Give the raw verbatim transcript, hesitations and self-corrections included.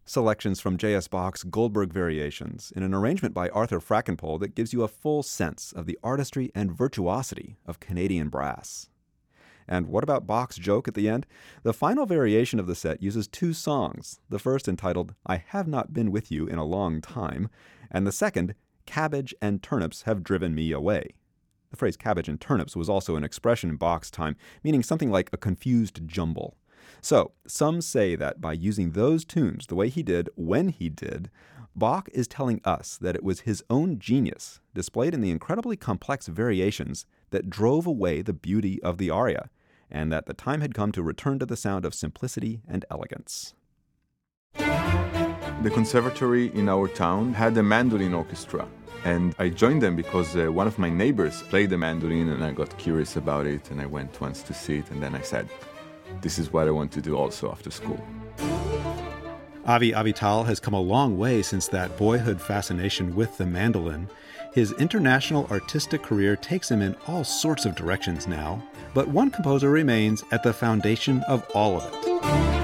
selections from J S. Bach's Goldberg Variations in an arrangement by Arthur Frackenpole that gives you a full sense of the artistry and virtuosity of Canadian brass. And what about Bach's joke at the end? The final variation of the set uses two songs, the first entitled, I Have Not Been With You in a Long Time, and the second, Cabbage and Turnips Have Driven Me Away. The phrase cabbage and turnips was also an expression in Bach's time, meaning something like a confused jumble. So, some say that by using those tunes the way he did when he did, Bach is telling us that it was his own genius, displayed in the incredibly complex variations, that drove away the beauty of the aria, and that the time had come to return to the sound of simplicity and elegance. The conservatory in our town had a mandolin orchestra, and I joined them because uh, one of my neighbors played the mandolin, and I got curious about it, and I went once to see it, and then I said, this is what I want to do also after school. Avi Avital has come a long way since that boyhood fascination with the mandolin. His international artistic career takes him in all sorts of directions now, but one composer remains at the foundation of all of it.